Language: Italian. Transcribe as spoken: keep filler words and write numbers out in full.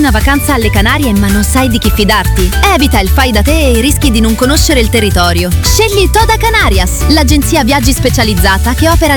una vacanza alle Canarie ma non sai di chi fidarti? Evita il fai da te e i rischi di non conoscere il territorio. Scegli Toda Canarias, l'agenzia viaggi specializzata che opera